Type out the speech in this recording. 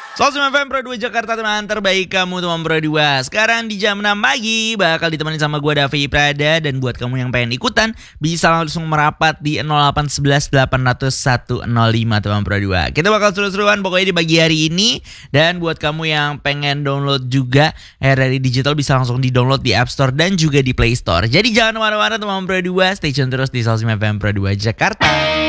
105 FM Pro 2 Jakarta, teman terbaik kamu teman Pro 2. Sekarang di jam 6 pagi bakal ditemani sama gue Davi Prada. Dan buat kamu yang pengen ikutan bisa langsung merapat di 0811 800 105 teman Pro 2. Kita bakal seru-seruan pokoknya di pagi hari ini. Dan buat kamu yang pengen download juga RRI Digital bisa langsung di download di App Store dan juga di Play Store. Jadi jangan kemana-mana teman Pro 2, stay tune terus di 105 FM Pro 2 Jakarta.